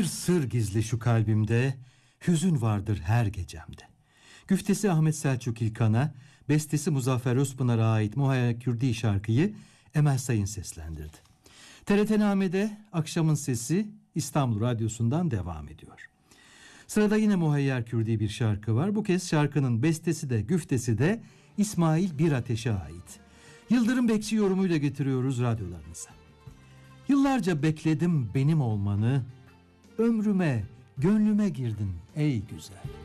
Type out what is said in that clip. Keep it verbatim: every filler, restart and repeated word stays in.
Bir sır gizli şu kalbimde, hüzün vardır her gecemde. Güftesi Ahmet Selçuk İlkan'a, bestesi Muzaffer Özpınar'a ait Muhayyer Kürdi şarkıyı Emel Sayın seslendirdi. T R T Name'de Akşamın Sesi İstanbul Radyosu'ndan devam ediyor. Sırada yine Muhayyer Kürdi bir şarkı var. Bu kez şarkının bestesi de güftesi de İsmail Bir Ateş'e ait. Yıldırım Bekçi yorumuyla getiriyoruz radyolarınıza. Yıllarca bekledim benim olmanı, ömrüme, gönlüme girdin ey güzel.